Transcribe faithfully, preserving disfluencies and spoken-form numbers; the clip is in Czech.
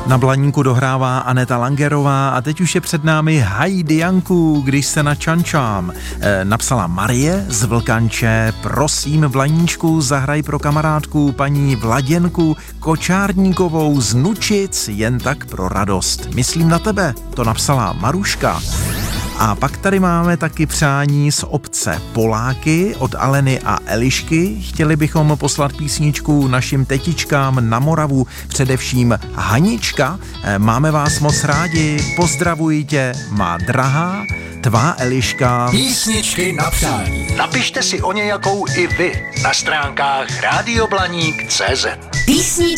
Na Blaníku dohrává Aneta Langerová a teď už je před námi Hajdy Janku, když se na čančám. E, napsala Marie z Vlkanče, prosím Blaníčku, zahraj pro kamarádku paní Vladěnku Kočárníkovou z Nučic, jen tak pro radost. Myslím na tebe, to napsala Maruška. A pak tady máme taky přání z obce Poláky od Aleny a Elišky. Chtěli bychom poslat písničku našim tetičkám na Moravu, především Hanička. Máme vás moc rádi, pozdravuji tě, má drahá, tvá Eliška. Písničky na přání. Napište si o nějakou i vy na stránkách rádio blaník tečka cé zet. Písničky